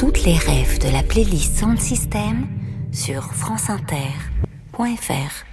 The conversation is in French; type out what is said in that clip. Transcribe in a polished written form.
toutes les refs de la playlist Sound System sur franceinter.fr.